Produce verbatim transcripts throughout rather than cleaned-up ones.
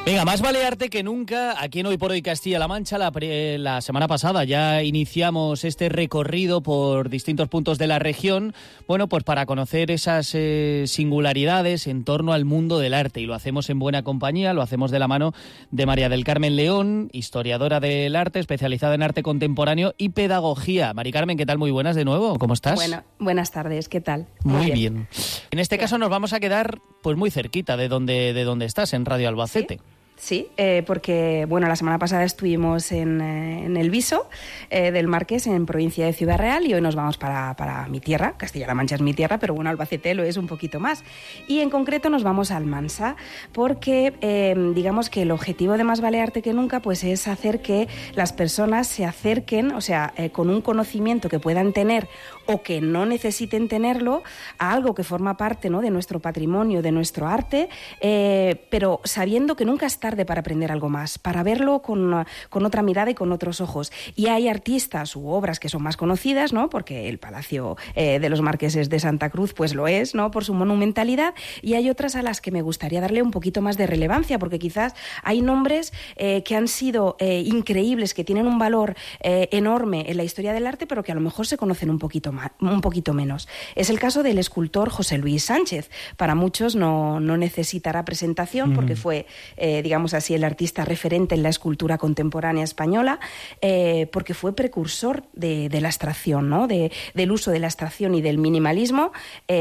Venga, más balearte que nunca, aquí en Hoy por Hoy Castilla-La Mancha. La, pre, la semana pasada ya iniciamos este recorrido por distintos puntos de la región, bueno, pues para conocer esas eh, singularidades en torno al mundo del arte, y lo hacemos en buena compañía, lo hacemos de la mano de María del Carmen León, historiadora del arte, especializada en arte contemporáneo y pedagogía. Mari Carmen, ¿qué tal? Muy buenas de nuevo, ¿cómo estás? Bueno, buenas tardes, ¿qué tal? Muy, Muy bien. bien. En este caso nos vamos a quedar pues muy cerquita de donde, de donde estás, en Radio Albacete. ¿Sí? Sí, eh, porque bueno, la semana pasada estuvimos en, eh, en el Viso eh, del Marqués, en provincia de Ciudad Real, y hoy nos vamos para, para mi tierra. Castilla-La Mancha es mi tierra, pero bueno, Albacete lo es un poquito más. Y en concreto nos vamos a Almansa, porque eh, digamos que el objetivo de Más Balearte que Nunca pues es hacer que las personas se acerquen, o sea, eh, con un conocimiento que puedan tener o que no necesiten tenerlo, a algo que forma parte, ¿no?, de nuestro patrimonio, de nuestro arte, eh, pero sabiendo que nunca está tarde para aprender algo más, para verlo con, con otra mirada y con otros ojos. Y hay artistas u obras que son más conocidas, ¿no?, porque el Palacio eh, de los Marqueses de Santa Cruz pues lo es, ¿no?, por su monumentalidad, y hay otras a las que me gustaría darle un poquito más de relevancia, porque quizás hay nombres eh, que han sido eh, increíbles, que tienen un valor eh, enorme en la historia del arte, pero que a lo mejor se conocen un poquito más, un poquito menos. Es el caso del escultor José Luis Sánchez. Para muchos no, no necesitará presentación, porque fue, eh, digamos así, el artista referente en la escultura contemporánea española, eh, porque fue precursor de, de la abstracción, ¿no?, de, del uso de la abstracción y del minimalismo,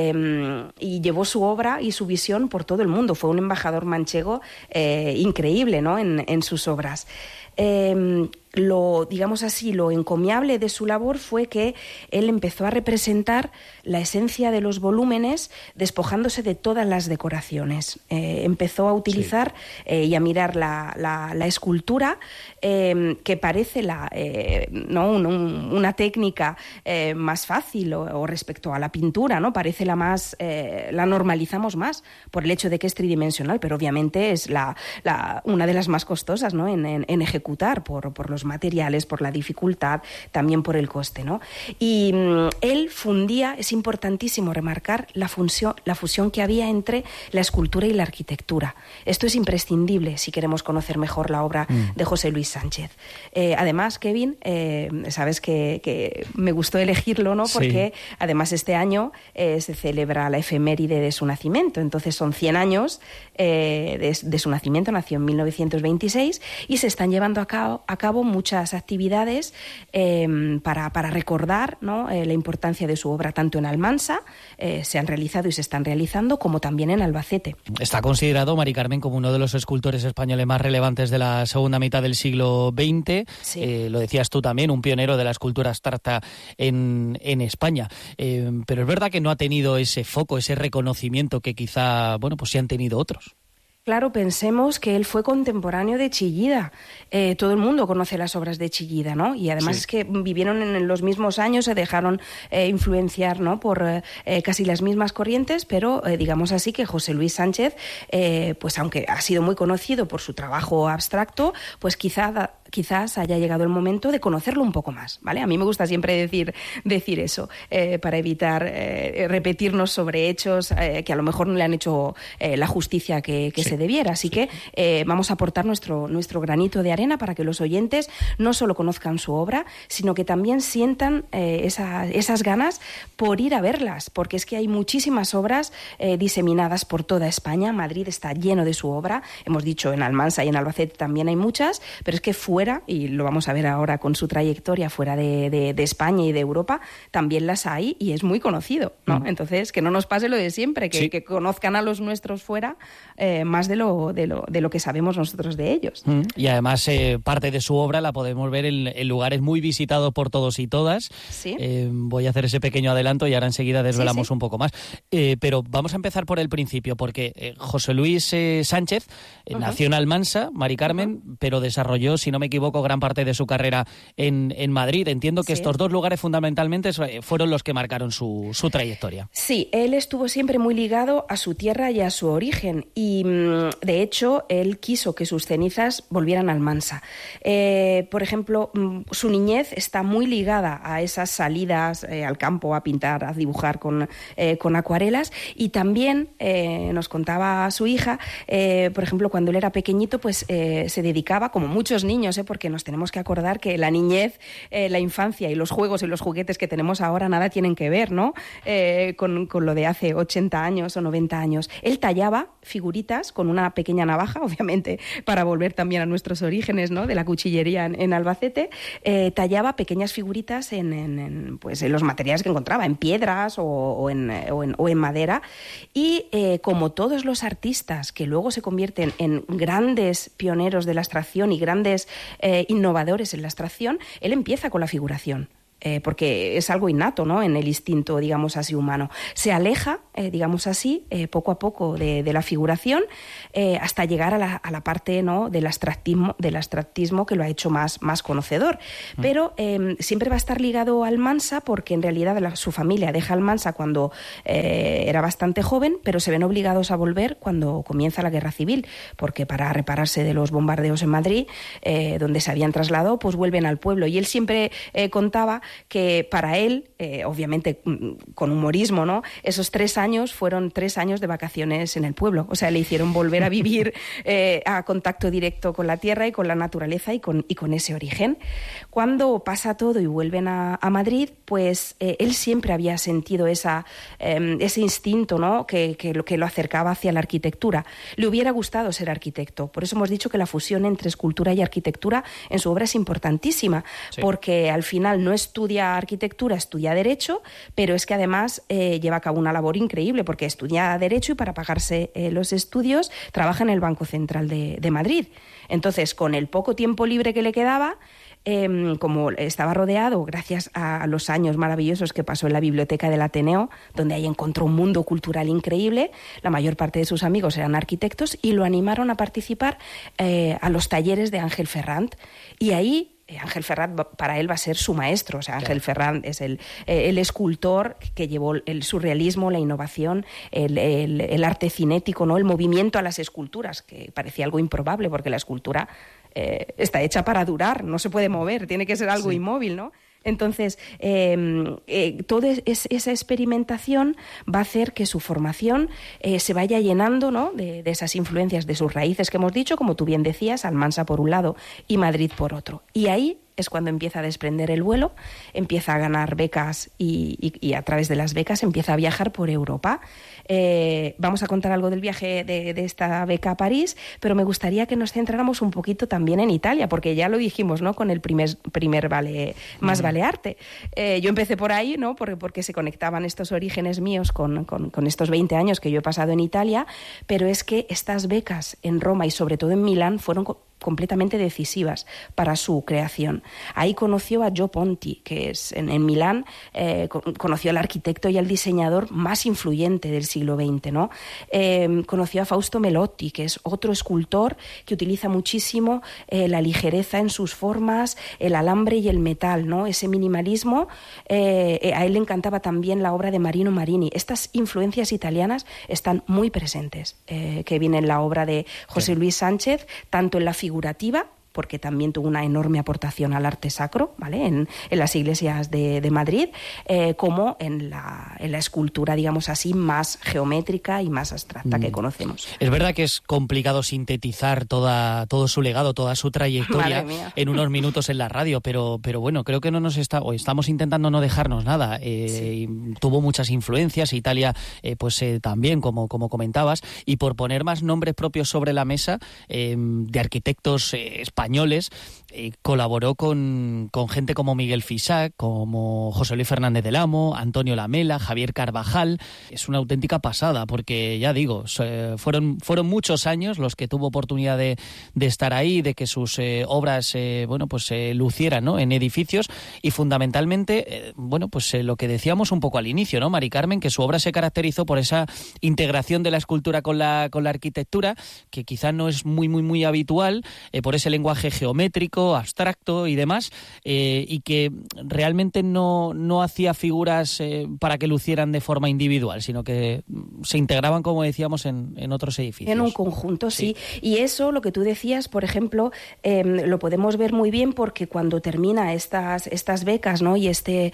eh, y llevó su obra y su visión por todo el mundo. Fue un embajador manchego eh, increíble, ¿no?, en, en sus obras. Eh, lo, digamos así, lo encomiable de su labor fue que él empezó a representar la esencia de los volúmenes despojándose de todas las decoraciones. Eh, empezó a utilizar sí. eh, y a mirar la, la, la escultura, eh, que parece la, eh, ¿no? un, un, una técnica eh, más fácil o, o respecto a la pintura, ¿no? Parece la más, eh, la normalizamos más por el hecho de que es tridimensional, pero obviamente es la, la, una de las más costosas, ¿no?, en, en, en ejecutar por, por los materiales, por la dificultad, también por el coste, ¿no? Y mmm, él fundía, es importantísimo remarcar la función, la fusión que había entre la escultura y la arquitectura. Esto es imprescindible si queremos conocer mejor la obra mm. de José Luis Sánchez. Eh, además, Kevin, eh, sabes que, que me gustó elegirlo, ¿no?, porque sí. además este año eh, se celebra la efeméride de su nacimiento, entonces son cien años eh, de, de su nacimiento, nació en mil novecientos veintiséis, y se están llevando a cabo, a cabo muchas actividades eh, para, para recordar, ¿no?, eh, la importancia de su obra, tanto en Almansa, eh, se han realizado y se están realizando, como también en Albacete. Está considerado, Mari Carmen, como uno de los escultores españoles más relevantes de la segunda mitad del siglo veinte. Sí. Eh, lo decías tú también, un pionero de la escultura abstracta en, en España. Eh, pero es verdad que no ha tenido ese foco, ese reconocimiento que quizá, bueno, pues sí han tenido otros. Claro, pensemos que él fue contemporáneo de Chillida. Eh, todo el mundo conoce las obras de Chillida, ¿no? Y además sí. es que vivieron en los mismos años, se dejaron eh, influenciar, ¿no?, por eh, casi las mismas corrientes, pero eh, digamos así que José Luis Sánchez, eh, pues aunque ha sido muy conocido por su trabajo abstracto, pues quizá quizás haya llegado el momento de conocerlo un poco más, ¿vale? A mí me gusta siempre decir, decir eso, eh, para evitar eh, repetirnos sobre hechos eh, que a lo mejor no le han hecho eh, la justicia que, que sí. se debiera. Así sí. que eh, vamos a aportar nuestro, nuestro granito de arena para que los oyentes no solo conozcan su obra, sino que también sientan eh, esa, esas ganas por ir a verlas, porque es que hay muchísimas obras eh, diseminadas por toda España. Madrid está lleno de su obra, hemos dicho en Almansa y en Albacete también hay muchas, pero es que fuera, y lo vamos a ver ahora con su trayectoria fuera de, de, de España y de Europa, también las hay y es muy conocido, ¿no? Mm. Entonces, que no nos pase lo de siempre, que, sí. que conozcan a los nuestros fuera eh, más de lo, de, lo, de lo que sabemos nosotros de ellos. Mm. Y además, eh, parte de su obra la podemos ver en, en lugares muy visitados por todos y todas. ¿Sí? Eh, voy a hacer ese pequeño adelanto y ahora enseguida desvelamos sí, sí. un poco más. Eh, pero vamos a empezar por el principio, porque eh, José Luis eh, Sánchez eh, uh-huh. nació en Almansa, Mari Carmen, uh-huh. pero desarrolló, si no me equivoco, gran parte de su carrera en, en Madrid. Entiendo que sí. Estos dos lugares fundamentalmente fueron los que marcaron su, su trayectoria. Sí, él estuvo siempre muy ligado a su tierra y a su origen y, de hecho, él quiso que sus cenizas volvieran a Almansa. Eh, por ejemplo, su niñez está muy ligada a esas salidas eh, al campo a pintar, a dibujar con, eh, con acuarelas, y también eh, nos contaba su hija, eh, por ejemplo, cuando él era pequeñito, pues eh, se dedicaba, como muchos niños, eh, porque nos tenemos que acordar que la niñez, eh, la infancia y los juegos y los juguetes que tenemos ahora nada tienen que ver, ¿no? Eh, con, con lo de hace ochenta años o noventa años. Él tallaba figuritas con una pequeña navaja, obviamente, para volver también a nuestros orígenes, ¿no? De la cuchillería en, en Albacete. Eh, tallaba pequeñas figuritas en, en, en, pues, en los materiales que encontraba, en piedras o, o, en, o, en, o en madera. Y eh, como todos los artistas que luego se convierten en grandes pioneros de la abstracción y grandes eh, innovadores en la abstracción, él empieza con la figuración. Eh, porque es algo innato, ¿no?, en el instinto, digamos así, humano. Se aleja, eh, digamos así, eh, poco a poco de, de la figuración eh, hasta llegar a la, a la parte, ¿no?, del abstractismo, del abstractismo que lo ha hecho más, más conocedor. Mm. Pero eh, siempre va a estar ligado a Almansa porque en realidad la, su familia deja Almansa cuando eh, era bastante joven, pero se ven obligados a volver cuando comienza la Guerra Civil, porque para repararse de los bombardeos en Madrid, eh, donde se habían trasladado, pues vuelven al pueblo. Y él siempre eh, contaba que para él, eh, obviamente con humorismo, ¿no?, esos tres años fueron tres años de vacaciones en el pueblo. O sea, le hicieron volver a vivir eh, a contacto directo con la tierra y con la naturaleza y con, y con ese origen. Cuando pasa todo y vuelven a, a Madrid, pues eh, él siempre había sentido esa, eh, ese instinto, ¿no?, que, que, lo, que lo acercaba hacia la arquitectura. Le hubiera gustado ser arquitecto. Por eso hemos dicho que la fusión entre escultura y arquitectura en su obra es importantísima, sí. Porque al final no es estudia arquitectura, estudia Derecho, pero es que además eh, lleva a cabo una labor increíble porque estudia Derecho y para pagarse eh, los estudios trabaja en el Banco Central de, de Madrid. Entonces, con el poco tiempo libre que le quedaba, eh, como estaba rodeado, gracias a los años maravillosos que pasó en la biblioteca del Ateneo, donde ahí encontró un mundo cultural increíble, la mayor parte de sus amigos eran arquitectos y lo animaron a participar eh, a los talleres de Ángel Ferrand. Y ahí Ángel Ferrand para él va a ser su maestro. O sea, Ángel claro. Ferrand es el, el escultor que llevó el surrealismo, la innovación, el, el, el arte cinético, ¿no?, el movimiento a las esculturas, que parecía algo improbable porque la escultura eh, está hecha para durar, no se puede mover, tiene que ser algo sí. inmóvil, ¿no? Entonces, eh, eh, toda es, esa experimentación va a hacer que su formación eh, se vaya llenando, ¿no?, de, de esas influencias, de sus raíces que hemos dicho, como tú bien decías, Almansa por un lado y Madrid por otro. Y ahí es cuando empieza a desprender el vuelo, empieza a ganar becas y, y, y a través de las becas empieza a viajar por Europa. Eh, vamos a contar algo del viaje de, de esta beca a París, pero me gustaría que nos centráramos un poquito también en Italia, porque ya lo dijimos, ¿no?, con el primer, primer vale, Más mm. Vale Arte. Eh, yo empecé por ahí, ¿no?, porque, porque se conectaban estos orígenes míos con, con, con estos veinte años que yo he pasado en Italia, pero es que estas becas en Roma y sobre todo en Milán fueron completamente decisivas para su creación. Ahí conoció a Gio Ponti, que es en, en Milán, eh, conoció al arquitecto y al diseñador más influyente del siglo veinte, ¿no? Eh, conoció a Fausto Melotti, que es otro escultor que utiliza muchísimo eh, la ligereza en sus formas, el alambre y el metal, ¿no?, ese minimalismo. Eh, a él le encantaba también la obra de Marino Marini. Estas influencias italianas están muy presentes, eh, que viene en la obra de José Luis Sánchez, tanto en la figurativa, porque también tuvo una enorme aportación al arte sacro, ¿vale?, en, en las iglesias de, de Madrid, eh, como en la, en la escultura, digamos así, más geométrica y más abstracta mm. que conocemos. Es verdad que es complicado sintetizar toda, todo su legado, toda su trayectoria en unos minutos en la radio, pero, pero bueno, creo que no nos está, o estamos intentando no dejarnos nada. Eh, sí. Tuvo muchas influencias, Italia eh, pues eh, también, como, como comentabas, y por poner más nombres propios sobre la mesa, eh, de arquitectos eh, españoles, españoles, eh, colaboró con, con gente como Miguel Fisac, como José Luis Fernández del Amo, Antonio Lamela, Javier Carvajal. Es una auténtica pasada porque, ya digo, fueron, fueron muchos años los que tuvo oportunidad de, de estar ahí, de que sus eh, obras eh, bueno, pues, eh, lucieran, ¿no?, en edificios y fundamentalmente, eh, bueno, pues eh, lo que decíamos un poco al inicio, ¿no, Mari Carmen?, que su obra se caracterizó por esa integración de la escultura con la, con la arquitectura, que quizá no es muy, muy, muy habitual, eh, por ese lenguaje lenguaje geométrico, abstracto y demás, eh, y que realmente no, no hacía figuras eh, para que lucieran de forma individual, sino que se integraban, como decíamos, en, en otros edificios. En un conjunto, sí. sí. Y eso, lo que tú decías, por ejemplo, eh, lo podemos ver muy bien porque cuando termina estas, estas becas, ¿no? y este,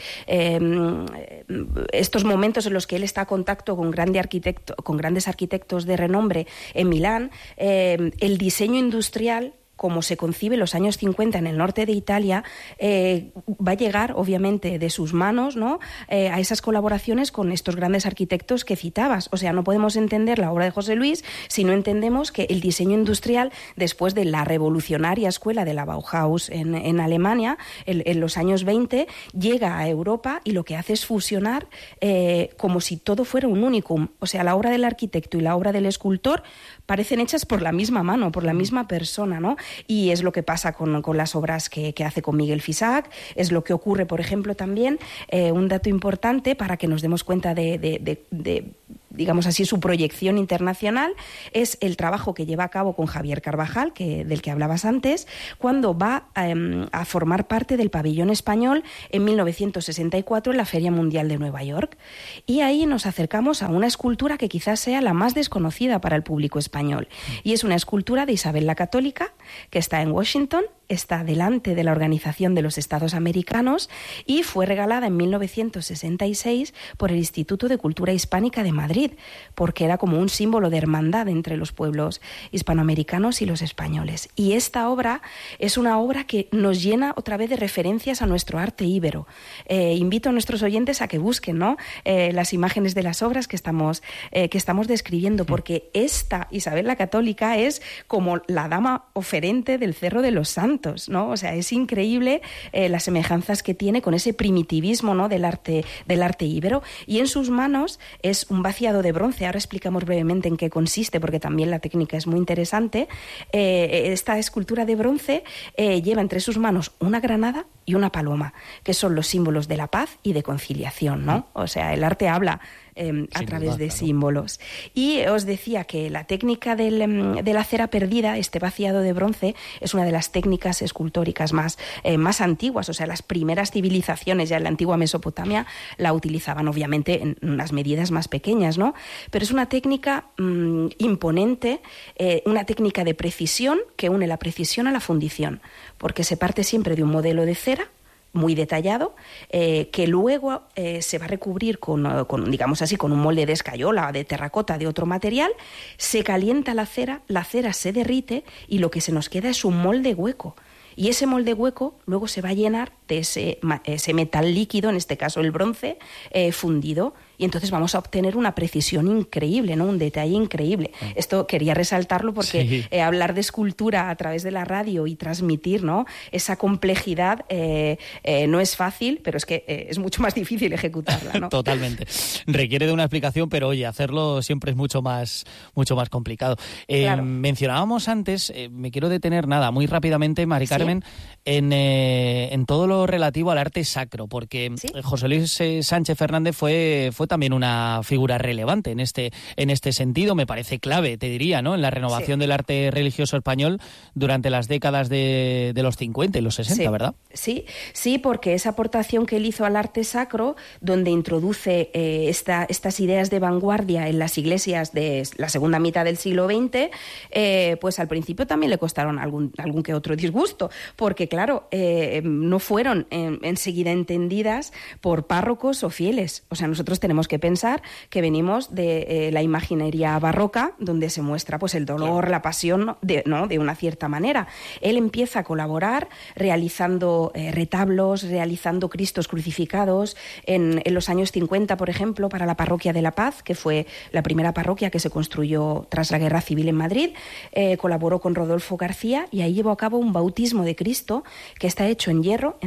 eh, estos momentos en los que él está en contacto con, grande arquitecto, con grandes arquitectos de renombre en Milán, eh, el diseño industrial, como se concibe en los años cincuenta en el norte de Italia, eh, va a llegar, obviamente, de sus manos, ¿no? eh, a esas colaboraciones con estos grandes arquitectos que citabas. O sea, no podemos entender la obra de José Luis si no entendemos que el diseño industrial, después de la revolucionaria escuela de la Bauhaus en, en Alemania, en, en los años veinte, llega a Europa y lo que hace es fusionar eh, como si todo fuera un unicum. O sea, la obra del arquitecto y la obra del escultor parecen hechas por la misma mano, por la misma persona, ¿no? Y es lo que pasa con, con las obras que, que hace con Miguel Fisac, es lo que ocurre, por ejemplo, también, eh, un dato importante para que nos demos cuenta de, de, de, de digamos así, su proyección internacional, es el trabajo que lleva a cabo con Javier Carvajal, que, del que hablabas antes, cuando va eh, a formar parte del pabellón español en mil novecientos sesenta y cuatro en la Feria Mundial de Nueva York. Y ahí nos acercamos a una escultura que quizás sea la más desconocida para el público español. Y es una escultura de Isabel la Católica, que está en Washington, está delante de la Organización de los Estados Americanos y fue regalada en mil novecientos sesenta y seis por el Instituto de Cultura Hispánica de Madrid, porque era como un símbolo de hermandad entre los pueblos hispanoamericanos y los españoles. Y esta obra es una obra que nos llena otra vez de referencias a nuestro arte íbero. Eh, invito a nuestros oyentes a que busquen, ¿no? eh, las imágenes de las obras que estamos, eh, que estamos describiendo, porque esta Isabel la Católica es como la dama oferente del Cerro de los Santos, ¿no? O sea, es increíble eh, las semejanzas que tiene con ese primitivismo, ¿no? del arte, del arte íbero, y en sus manos es un vaciado de bronce. Ahora explicamos brevemente en qué consiste, porque también la técnica es muy interesante. Eh, esta escultura de bronce eh, lleva entre sus manos una granada y una paloma, que son los símbolos de la paz y de conciliación, ¿no? O sea, el arte habla Eh, a través duda, de claro. símbolos. Y os decía que la técnica del, de la cera perdida, este vaciado de bronce, es una de las técnicas escultóricas más, eh, más antiguas. O sea, las primeras civilizaciones ya en la antigua Mesopotamia la utilizaban, obviamente, en unas medidas más pequeñas, ¿no? Pero es una técnica mmm, imponente, eh, una técnica de precisión que une la precisión a la fundición, porque se parte siempre de un modelo de cera muy detallado, eh, que luego eh, se va a recubrir con, con, digamos así, con un molde de escayola, de terracota, de otro material, se calienta la cera, la cera se derrite y lo que se nos queda es un molde hueco. Y ese molde hueco luego se va a llenar de ese, ese metal líquido, en este caso el bronce, eh, fundido. Y entonces vamos a obtener una precisión increíble, ¿no? Un detalle increíble. Sí. Esto quería resaltarlo porque sí. eh, hablar de escultura a través de la radio y transmitir, ¿no? esa complejidad eh, eh, no es fácil, pero es que eh, es mucho más difícil ejecutarla, ¿no? Totalmente. Requiere de una explicación, pero oye, hacerlo siempre es mucho más, mucho más complicado. Eh, claro. Mencionábamos antes, eh, me quiero detener nada, muy rápidamente, Mari Carmen, ¿sí? en, eh, en todo lo relativo al arte sacro, porque ¿sí? José Luis eh, Sánchez Fernández fue, fue también una figura relevante en este, en este sentido, me parece clave, te diría, ¿no? En la renovación sí. del arte religioso español durante las décadas de, de los cincuenta y los sesenta, sí. ¿verdad? Sí, sí, porque esa aportación que él hizo al arte sacro, donde introduce eh, esta, estas ideas de vanguardia en las iglesias de la segunda mitad del siglo veinte, eh, pues al principio también le costaron algún, algún que otro disgusto, porque claro, eh, no fueron eh, enseguida entendidas por párrocos o fieles. O sea, nosotros tenemos que pensar que venimos de eh, la imaginería barroca, donde se muestra pues el dolor, la pasión, de, ¿no? de una cierta manera. Él empieza a colaborar realizando eh, retablos, realizando Cristos crucificados en, en los años cincuenta, por ejemplo, para la Parroquia de la Paz, que fue la primera parroquia que se construyó tras la Guerra Civil en Madrid. Eh, colaboró con Rodolfo García y ahí llevó a cabo un bautismo de Cristo que está hecho en hierro, en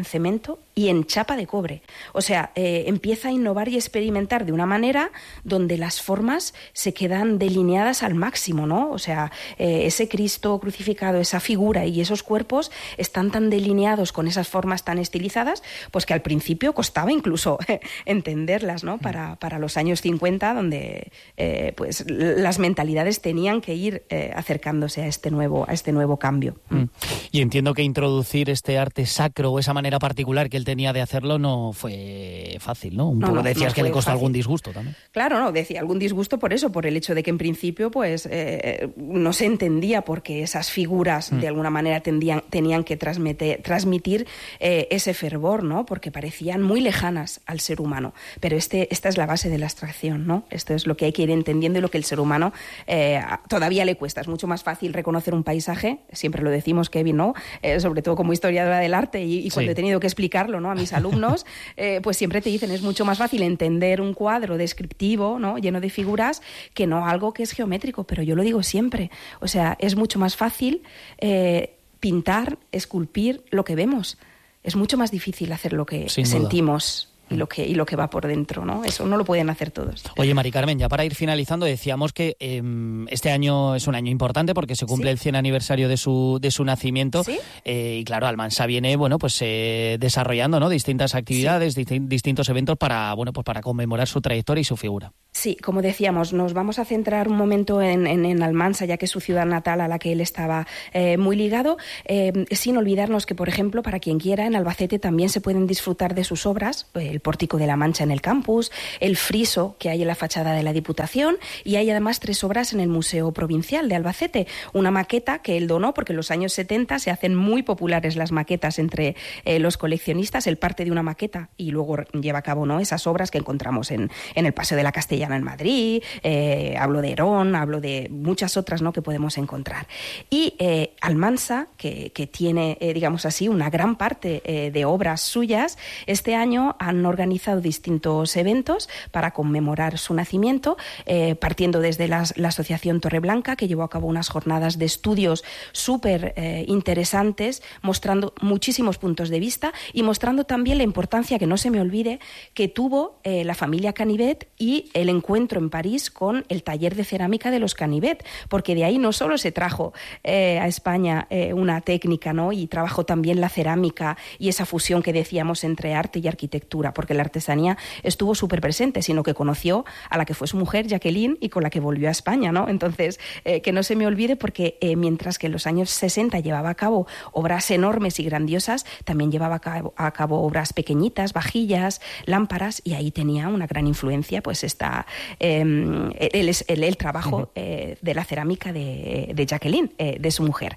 cemento y en chapa de cobre. O sea, eh, empieza a innovar y experimentar de una manera donde las formas se quedan delineadas al máximo, ¿no? O sea, eh, ese Cristo crucificado, esa figura y esos cuerpos están tan delineados con esas formas tan estilizadas, pues que al principio costaba incluso entenderlas, ¿no? Para, para los años cincuenta, donde eh, pues las mentalidades tenían que ir eh, acercándose a este nuevo, a este nuevo cambio. Mm. Y entiendo que introducir este arte sacro o esa manera particular que él tenía de hacerlo no fue fácil, ¿no? Un no, poco no, decías no que le costó fácil. algún disgusto también. Claro, no, decía algún disgusto por eso, por el hecho de que en principio pues eh, no se entendía por qué esas figuras mm. de alguna manera tendían, tenían que transmitir, transmitir eh, ese fervor, ¿no? Porque parecían muy lejanas al ser humano. Pero este, esta es la base de la abstracción, ¿no? Esto es lo que hay que ir entendiendo y lo que el ser humano eh, todavía le cuesta. Es mucho más fácil reconocer un paisaje, siempre lo decimos, Kevin, ¿no? Eh, sobre todo como historiadora del arte y, y cuando sí. he tenido que explicarlo, ¿no? a mis alumnos, eh, pues siempre te dicen es mucho más fácil entender un cuadro descriptivo, ¿no? lleno de figuras, que no algo que es geométrico. Pero yo lo digo siempre, o sea, es mucho más fácil eh, pintar, esculpir lo que vemos. Es mucho más difícil hacer lo que Sin sentimos. Duda. Y lo, que, y lo que va por dentro, ¿no? Eso no lo pueden hacer todos. Oye, Mari Carmen, ya para ir finalizando, decíamos que eh, este año es un año importante porque se cumple ¿Sí? el cien aniversario de su de su nacimiento. ¿Sí? Eh, y claro, Almansa viene, bueno, pues eh, desarrollando, ¿no? distintas actividades, ¿Sí? disti- distintos eventos para, bueno, pues para conmemorar su trayectoria y su figura. Sí, como decíamos, nos vamos a centrar un momento en, en, en Almansa, ya que es su ciudad natal a la que él estaba eh, muy ligado, eh, sin olvidarnos que, por ejemplo, para quien quiera, en Albacete también se pueden disfrutar de sus obras, el Pórtico de la Mancha en el campus, el friso que hay en la fachada de la Diputación, y hay además tres obras en el Museo Provincial de Albacete. Una maqueta que él donó, porque en los años setenta se hacen muy populares las maquetas entre eh, los coleccionistas. Él parte de una maqueta y luego lleva a cabo, ¿no? esas obras que encontramos en, en el Paseo de la Castellana en Madrid, eh, hablo de Herón, hablo de muchas otras, ¿no? que podemos encontrar. Y eh, Almansa, que, que tiene, eh, digamos así, una gran parte eh, de obras suyas, este año han organizado distintos eventos para conmemorar su nacimiento, eh, partiendo desde la, la Asociación Torreblanca, que llevó a cabo unas jornadas de estudios súper eh, interesantes, mostrando muchísimos puntos de vista y mostrando también la importancia, que no se me olvide, que tuvo eh, la familia Canivet y el encuentro en París con el taller de cerámica de los Canivet, porque de ahí no solo se trajo eh, a España eh, una técnica, ¿no? y trabajó también la cerámica y esa fusión que decíamos entre arte y arquitectura, porque la artesanía estuvo súper presente, sino que conoció a la que fue su mujer, Jacqueline, y con la que volvió a España, ¿no? Entonces, eh, que no se me olvide, porque eh, mientras que en los años sesenta llevaba a cabo obras enormes y grandiosas, también llevaba a cabo, a cabo obras pequeñitas, vajillas, lámparas, y ahí tenía una gran influencia, pues esta Eh, el, el, el trabajo eh, de la cerámica de, de Jacqueline, eh, de su mujer.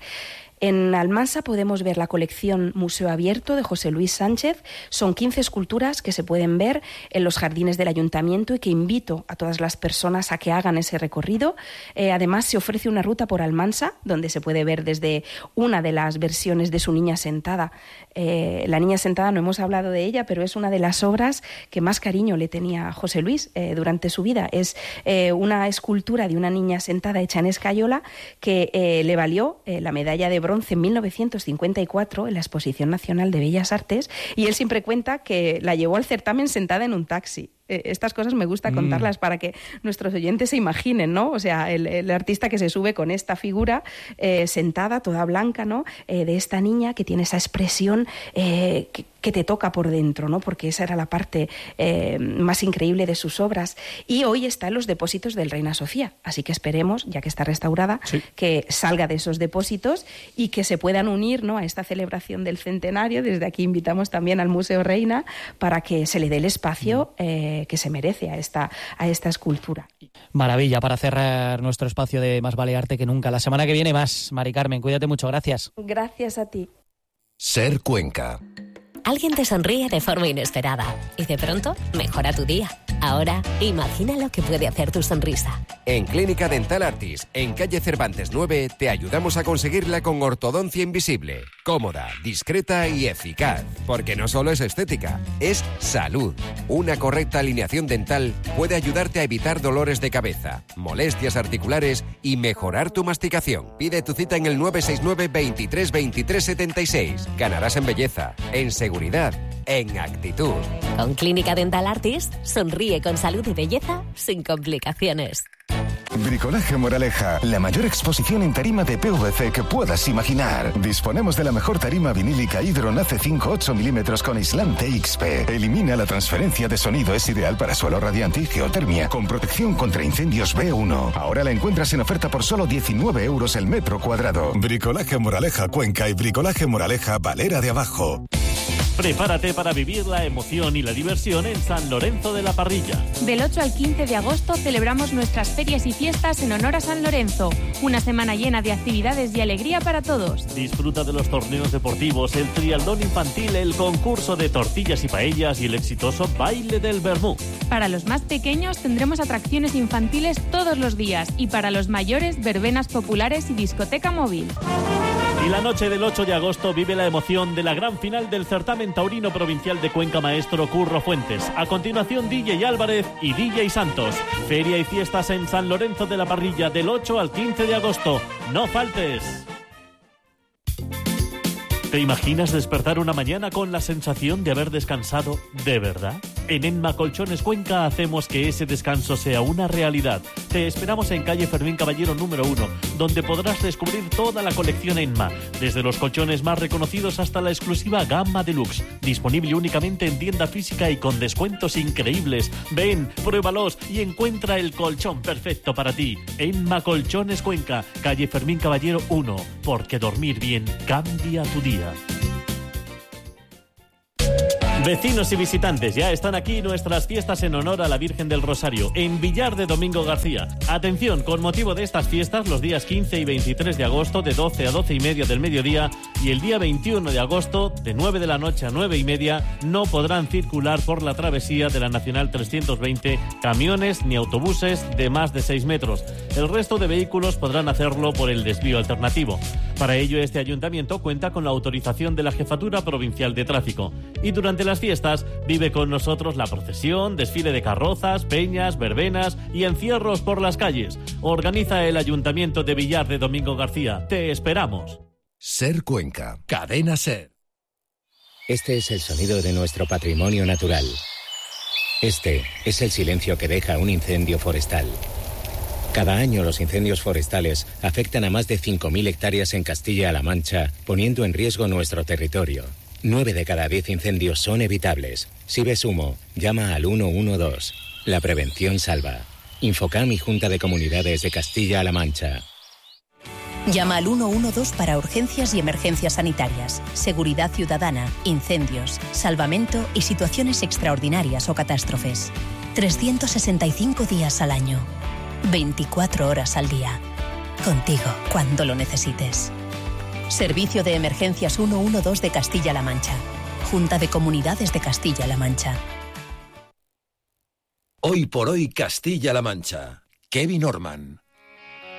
En Almansa podemos ver la colección Museo Abierto de José Luis Sánchez. Son quince esculturas que se pueden ver en los jardines del Ayuntamiento y que invito a todas las personas a que hagan ese recorrido. Eh, además, se ofrece una ruta por Almansa, donde se puede ver desde una de las versiones de su Niña Sentada. Eh, la Niña Sentada, no hemos hablado de ella, pero es una de las obras que más cariño le tenía José Luis eh, durante su vida. Es eh, una escultura de una niña sentada hecha en escayola que eh, le valió eh, la medalla de bronce en mil novecientos cincuenta y cuatro en la Exposición Nacional de Bellas Artes, y él siempre cuenta que la llevó al certamen sentada en un taxi. Estas cosas me gusta contarlas mm. para que nuestros oyentes se imaginen, ¿no? O sea, el, el artista que se sube con esta figura eh, sentada, toda blanca, ¿no? Eh, de esta niña que tiene esa expresión eh, que, que te toca por dentro, ¿no? Porque esa era la parte eh, más increíble de sus obras. Y hoy está en los depósitos del Reina Sofía. Así que esperemos, ya que está restaurada, sí. que salga de esos depósitos y que se puedan unir, ¿no? a esta celebración del centenario. Desde aquí invitamos también al Museo Reina para que se le dé el espacio mm. eh, que se merece a esta, a esta escultura. Maravilla, para cerrar nuestro espacio de Más Vale Arte que Nunca. La semana que viene más, Mari Carmen, cuídate mucho, gracias. Gracias a ti. Ser Cuenca. Alguien te sonríe de forma inesperada y de pronto mejora tu día. Ahora, imagina lo que puede hacer tu sonrisa. En Clínica Dental Artis, en calle Cervantes nueve, te ayudamos a conseguirla con ortodoncia invisible. Cómoda, discreta y eficaz. Porque no solo es estética, es salud. Una correcta alineación dental puede ayudarte a evitar dolores de cabeza, molestias articulares y mejorar tu masticación. Pide tu cita en el nueve seis nueve, veintitrés, veintitrés, setenta y seis. Ganarás en belleza, en seguridad seguridad en actitud. Con Clínica Dental Artist, sonríe con salud y belleza sin complicaciones. Bricolaje Moraleja, la mayor exposición en tarima de P V C que puedas imaginar. Disponemos de la mejor tarima vinílica Hydron A C cinco ocho milímetros con aislante X P. Elimina la transferencia de sonido, es ideal para suelo radiante y geotermia, con protección contra incendios B uno. Ahora la encuentras en oferta por solo diecinueve euros el metro cuadrado. Bricolaje Moraleja Cuenca y Bricolaje Moraleja Valera de Abajo. Prepárate para vivir la emoción y la diversión en San Lorenzo de la Parrilla. Del ocho al quince de agosto celebramos nuestras ferias y fiestas en honor a San Lorenzo. Una semana llena de actividades y alegría para todos. Disfruta de los torneos deportivos, el triatlón infantil, el concurso de tortillas y paellas y el exitoso baile del vermú. Para los más pequeños tendremos atracciones infantiles todos los días y para los mayores verbenas populares y discoteca móvil. Y la noche del ocho de agosto vive la emoción de la gran final del certamen taurino provincial de Cuenca Maestro Curro Fuentes. A continuación D J Álvarez y D J Santos. Feria y fiestas en San Lorenzo de la Parrilla del ocho al quince de agosto. ¡No faltes! ¿Te imaginas despertar una mañana con la sensación de haber descansado de verdad? En Enma Colchones Cuenca hacemos que ese descanso sea una realidad. Te esperamos en calle Fermín Caballero número uno, donde podrás descubrir toda la colección Enma, desde los colchones más reconocidos hasta la exclusiva gama deluxe, disponible únicamente en tienda física y con descuentos increíbles. Ven, pruébalos y encuentra el colchón perfecto para ti. Enma Colchones Cuenca, calle Fermín Caballero uno, porque dormir bien cambia tu día. Vecinos y visitantes, ya están aquí nuestras fiestas en honor a la Virgen del Rosario, en Villar de Domingo García. Atención, con motivo de estas fiestas, los días quince y veintitrés de agosto, de doce a doce y media del mediodía, y el día veintiuno de agosto, de nueve de la noche a nueve y media, no podrán circular por la travesía de la Nacional trescientos veinte camiones ni autobuses de más de seis metros. El resto de vehículos podrán hacerlo por el desvío alternativo. Para ello, este ayuntamiento cuenta con la autorización de la Jefatura Provincial de Tráfico. Y durante las fiestas vive con nosotros la procesión, desfile de carrozas, peñas, verbenas y encierros por las calles. Organiza el Ayuntamiento de Villar de Domingo García. Te esperamos. Ser Cuenca, Cadena Ser. Este es el sonido de nuestro patrimonio natural. Este es el silencio que deja un incendio forestal. Cada año los incendios forestales afectan a más de cinco mil hectáreas en Castilla-La Mancha, poniendo en riesgo nuestro territorio. Nueve de cada diez incendios son evitables. Si ves humo, llama al uno uno dos. La prevención salva. Infocam y Junta de Comunidades de Castilla-La Mancha. Llama al uno uno dos para urgencias y emergencias sanitarias, seguridad ciudadana, incendios, salvamento y situaciones extraordinarias o catástrofes. trescientos sesenta y cinco días al año. veinticuatro horas al día. Contigo cuando lo necesites. Servicio de Emergencias uno uno dos de Castilla-La Mancha. Junta de Comunidades de Castilla-La Mancha. Hoy por hoy Castilla-La Mancha. Kevin Orman.